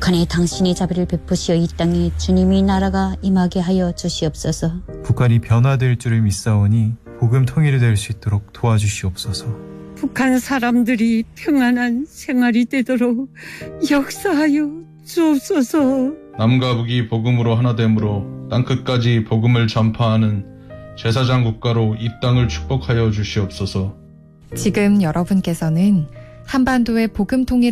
북한에 당신이 자비를 베푸시어 이 땅에 주님이 나라가 임하게 하여 주시옵소서. 북한이 변화될 줄을 믿사오니 복음 통일이 될 수 있도록 도와주시옵소서. 북한 사람들이 평안한 생활이 되도록 역사하여 주옵소서. 남과 북이 복음으로 하나됨으로 땅끝까지 복음을 전파하는 제사장 국가로 이 땅을 축복하여 주시옵소서. 지금 여러분께서는 한반도의 복음 통일